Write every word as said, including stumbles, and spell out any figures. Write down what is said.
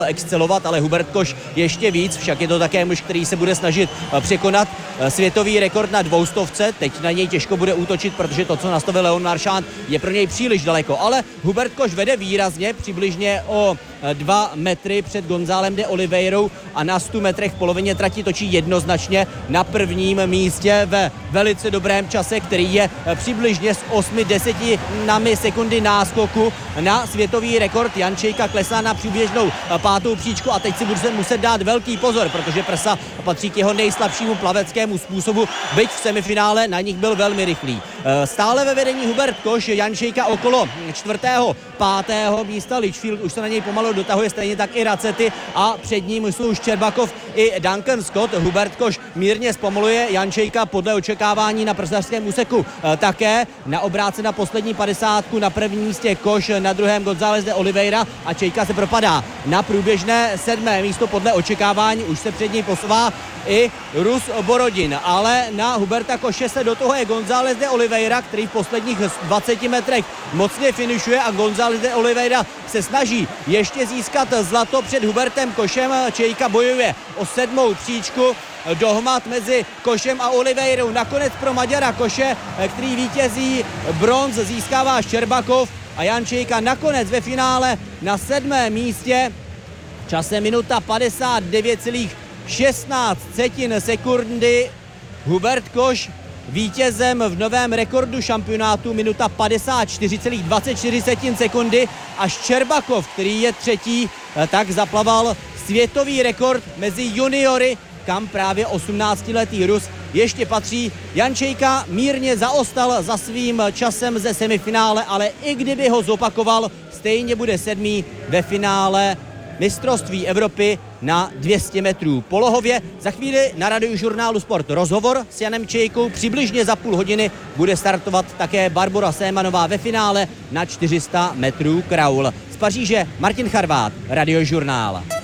excelovat, ale Hubert Koš ještě víc, však je to také muž, který se bude snažit překonat světový rekord na dvoustovce. Teď na něj těžko bude útočit, protože to, co nastavil Leon Marchand, je pro něj příliš daleko. Ale Hubert Koš vede výrazně, přibližně o dva metry před Gonzálem de Oliveirou a na stu metrech v polovině trati točí jednoznačně na prvním místě ve velice dobrém čase, který je přibližně s osmi desetinami sekundy náskoku na světový rekord. Jan Čejka klesá na příběžnou pátou příčku a teď si bude muset dát velký pozor, protože prsa patří k jeho nejslabšímu plaveckému způsobu, byť v semifinále na nich byl velmi rychlý. Stále ve vedení Hubert Koš, Jan Čejka okolo čtvrtého, pátého místa, Litchfield už se na něj pomalu dotahuje, stejně tak i Racety a před ním jsou Ščerbakov i Duncan Scott. Hubert Koš mírně zpomaluje, Jan Čejka podle očekávání na prsařském úseku také. Na obráce na poslední padesátku na prvním místě Koš, na druhém González de Oliveira a Čejka se propadá na průběžné sedmé místo podle očekávání, už se před něj posouvá i Rus Borodin, ale na Huberta Koše se do toho je González de Oliveira, který v posledních dvaceti metrech mocně finišuje a González de Oliveira se snaží ještě získat zlato před Hubertem Košem. Čejka bojuje o sedmou příčku, dohmat mezi Košem a Oliveirou. Nakonec pro Maďara Koše, který vítězí, bronz získává Ščerbakov a Jan Čejka nakonec ve finále na sedmém místě časem minuta padesát devět celá šestnáct sekundy. Hubert Koš vítězem v novém rekordu šampionátu minuta padesát čtyři celá dvacet čtyři sekundy a Ščerbakov, který je třetí, tak zaplaval světový rekord mezi juniory, kam právě osmnáctiletý Rus ještě patří. Jan Čejka mírně zaostal za svým časem ze semifinále, ale i kdyby ho zopakoval, stejně bude sedmý ve finále mistrovství Evropy na dvě stě metrů polohově. Za chvíli na Radiožurnálu Sport rozhovor s Janem Čejkou. Přibližně za půl hodiny bude startovat také Barbora Sémanová ve finále na čtyři sta metrů kraul. Z Paříže Martin Charvát, Radiožurnál.